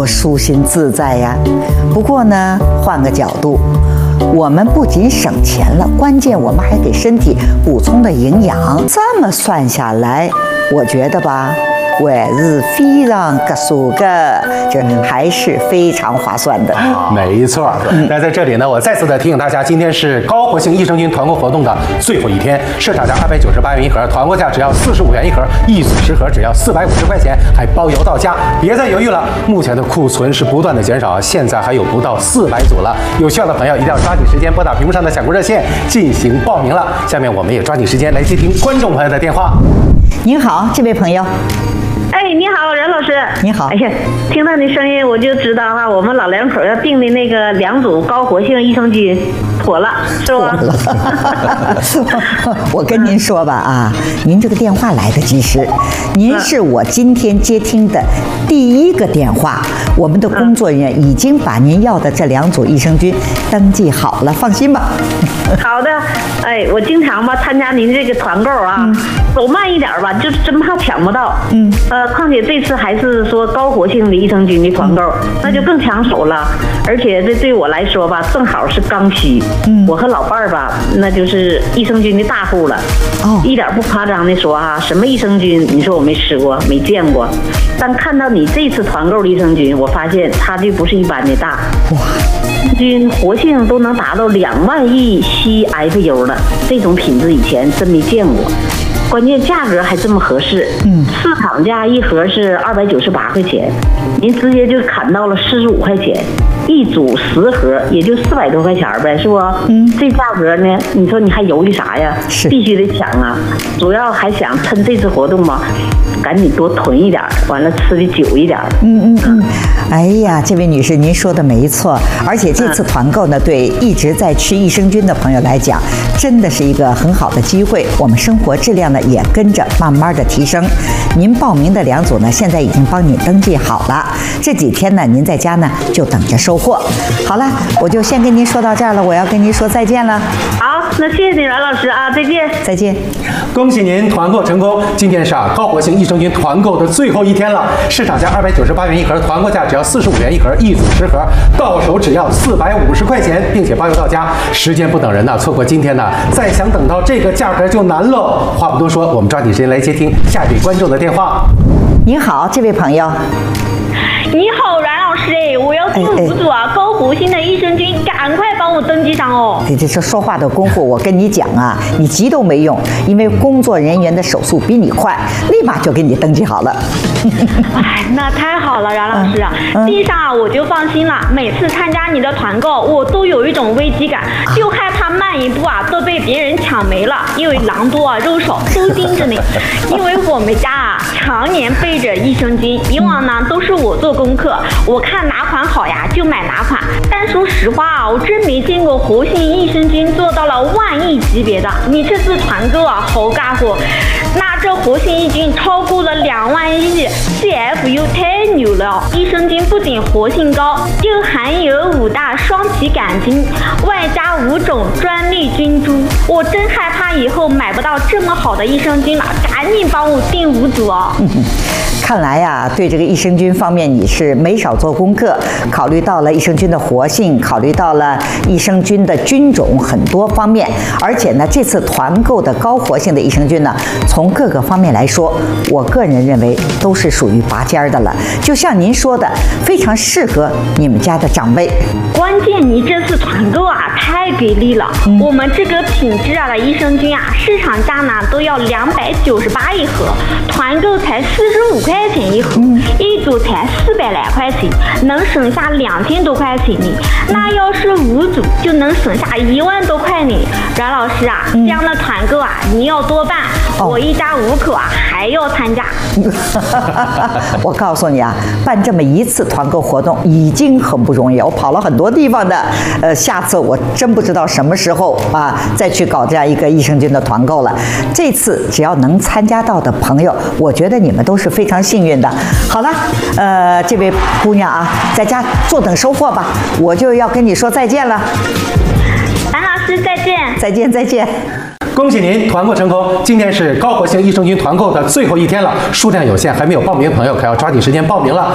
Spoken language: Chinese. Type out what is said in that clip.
多舒心自在呀！不过呢，换个角度，我们不仅省钱了，关键我们还给身体补充了营养。这么算下来，我觉得吧，还是非常合算的，这还是非常划算的。 没错。那在这里呢，我再次的提醒大家，今天是高活性益生菌团购活动的最后一天，市场价298元一盒，团购价只要45元一盒，一组10盒只要450块钱，还包邮到家。别再犹豫了，目前的库存是不断的减少，现在还有不到400组了。有需要的朋友一定要抓紧时间拨打屏幕上的小顾热线进行报名了。下面我们也抓紧时间来接听观众朋友的电话。 您好，这位朋友。 哎，你好，任老师。 你好。 哎呀，听到你声音我就知道哈，我们老两口要订的那个2组高活性益生菌妥了，是吧？ 我跟您说吧啊，您这个电话来得及时，您是我今天接听的第一个电话，我们的工作人员已经把您要的这2组益生菌登记好了，放心吧。 好的，哎，我经常吧参加您这个团购啊，走慢一点吧，就真怕抢不到。况且这次还是说高活性的益生菌的团购，那就更抢手了。而且这对我来说吧，正好是刚需。我和老伴儿吧，那就是益生菌的大户了。一点不夸张的说啊，什么益生菌，你说我没吃过，没见过。但看到你这次团购的益生菌，我发现它就不是一般的大。哇！菌活性都能达到2万亿 CFU 了，这种品质以前真没见过。关键价格还这么合适，市场价一盒是298块钱，您直接就砍到了45块钱，一组10盒也就400多块钱呗，是不？这价格呢，你说你还犹豫啥呀？必须得抢啊！主要还想趁这次活动嘛，赶紧多囤一点，完了吃的久一点。 哎呀，这位女士，您说的没错，而且这次团购呢，对一直在吃益生菌的朋友来讲，真的是一个很好的机会，我们生活质量呢也跟着慢慢的提升。您报名的2组呢，现在已经帮你登记好了，这几天呢，您在家呢就等着收货。好了，我就先跟您说到这儿了，我要跟您说再见了。 好，那谢谢你，阮老师啊，再见。 再见。 恭喜您团购成功！今天是高活性益生菌团购的最后一天了，市场价298元一盒，团购价只要45元一盒，一组10盒，到手只要450块钱，并且包邮到家。时间不等人呐，错过今天呢，再想等到这个价格就难喽。话不多说，我们抓紧时间来接听下一位观众的电话。 您好，这位朋友。 你好，阮老师，我要订5组高活性的益生菌，赶快帮我登记上哦。 这说话的功夫，我跟你讲啊，你急都没用，因为工作人员的手速比你快，立马就给你登记好了。 哎，那太好了，阮老师啊，地上我就放心了。每次参加你的团购，我都有一种危机感，就害怕慢一步都被别人抢没了，因为狼多肉少都盯着你。因为我们家常年备着益生菌，以往呢都是我做功课，我看哪款好呀就买哪款。但说实话我真没见过活性益生菌做到了10000亿级别的。你这次团购好家伙，那这活性益菌超过了2万亿 CFU， 太牛了！益生菌不仅活性高，又含有5大双歧杆菌，外加5种专利菌株。我真害怕以后买不到这么好的益生菌了，赶紧帮我订5组哦。 看来呀，对这个益生菌方面你是没少做功课，考虑到了益生菌的活性，考虑到了益生菌的菌种很多方面，而且呢，这次团购的高活性的益生菌呢，从各个方面来说，我个人认为都是属于拔尖的了。就像您说的，非常适合你们家的长辈。 关键你这次团购太给力了，我们这个品质的益生菌市场价呢都要298一盒，团购才45块钱一盒，一组才400来块钱，能省下2000多块钱呢。那要是5组就能省下1万多块呢。阮老师这样的团购你要多办，我一家5口还要参加。 我告诉你办这么一次团购活动已经很不容易，我跑了很多地方的，下次我真不知道什么时候再去搞这样一个益生菌的团购了。这次只要能参加到的朋友，我觉得你们都是非常幸运的。好了，这位姑娘在家坐等收货吧，我就要跟你说再见了。 蓝老师再见。 再见再见。 恭喜您团购成功！今天是高活性益生菌团购的最后一天了，数量有限，还没有报名的朋友可要抓紧时间报名了。